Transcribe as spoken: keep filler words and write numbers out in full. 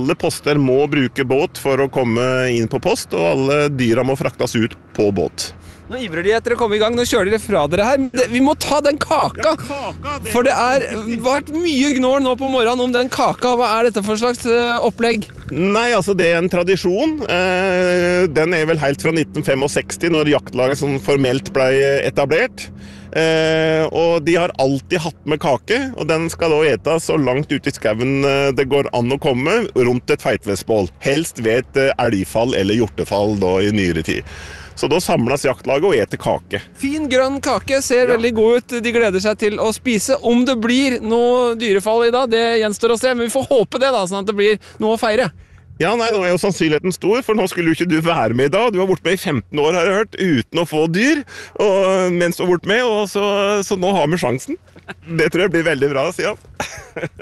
alle poster må bruke båt for å komme inn på post, og alle dyra må fraktes ut på båt. Nå ivrer de etter å komme i gang, nå kjører de fra dere her. Det, vi må ta den kaka! Ja, kaka det... For det er vært mye gnål nå på morgenen om den kaka. Hva er dette for slags uh, opplegg? Nei, altså det er en tradisjon. Eh, den er vel helt fra nitten sekstifem, når jaktlaget som formelt ble etablert. Eh, og de har alltid hatt med kake, og den skal da etas så langt ut i skauen det går an å komme, rundt et feitveddsbål. Helst ved et elgfall eller hjortefall da i nyere tid. Så da samles jaktlaget og eter kake. Fin grønn kake, ser ja. veldig god ut. De gleder seg til å spise. Om det blir noe dyrefall i dag, det gjenstår å se, men vi får håpe det da, sånn at det blir noe å feire. Ja, nei, nå er jo sannsynligheten stor, for nå skulle jo ikke du være med i dag. Du har vært med i femten år, har jeg hørt, uten å få dyr, og, mens du har vært med, og så, så nå har vi sjansen. Det tror jeg blir veldig bra, Stian.